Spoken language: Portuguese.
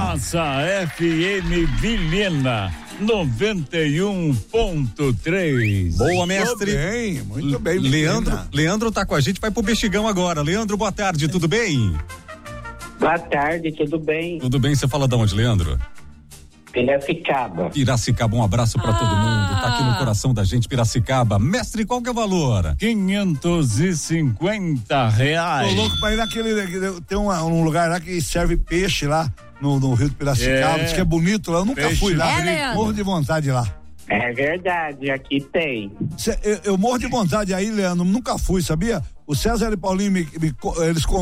Nossa FM Vilhena 91.3. Boa, mestre. Muito bem. Leandro tá com a gente, vai pro Bexigão agora. Leandro, boa tarde, tudo bem? Boa tarde, tudo bem? Tudo bem, você fala de onde, Leandro? Piracicaba. Piracicaba, um abraço pra todo mundo, tá aqui no coração da gente, Piracicaba. Mestre, qual que é o valor? R$550. Tô louco pra ir naquele, tem um lugar lá que serve peixe lá, no Rio de Piracicaba, diz que é bonito lá, eu nunca fui lá, morro de vontade lá. É verdade, aqui tem. Eu morro de vontade aí, Leandro, nunca fui, sabia? O César e Paulinho eles